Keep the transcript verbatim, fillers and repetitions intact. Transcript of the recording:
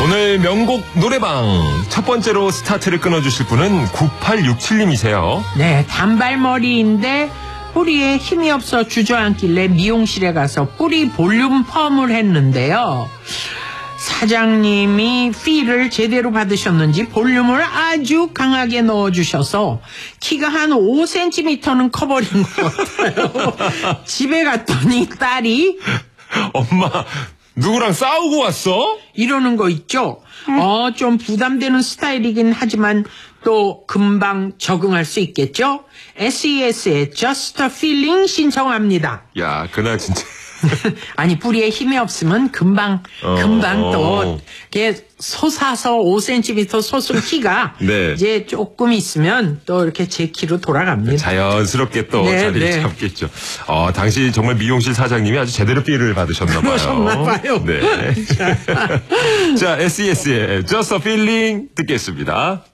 오늘 명곡 노래방 첫 번째로 스타트를 끊어주실 분은 구팔육칠님이세요. 네, 단발머리인데 뿌리에 힘이 없어 주저앉길래 미용실에 가서 뿌리 볼륨 펌을 했는데요. 사장님이 피를 제대로 받으셨는지 볼륨을 아주 강하게 넣어주셔서 키가 한 오 센티미터는 커버린 것 같아요. 집에 갔더니 딸이 엄마 누구랑 싸우고 왔어? 이러는 거 있죠. 어, 좀 부담되는 스타일이긴 하지만 또 금방 적응할 수 있겠죠. 에스이에스의 Just a Feeling 신청합니다. 야, 그날 진짜 아니 뿌리에 힘이 없으면 금방 어, 금방 어. 또 이렇게 솟아서 오 센티미터 솟은 키가 네. 이제 조금 있으면 또 이렇게 제 키로 돌아갑니다. 자연스럽게 또 네, 자리를 네. 잡겠죠. 어, 당시 정말 미용실 사장님이 아주 제대로 삐를 받으셨나 봐요. 그러셨나 봐요. 네. 자, 에스이에스의 Just a Feeling 듣겠습니다.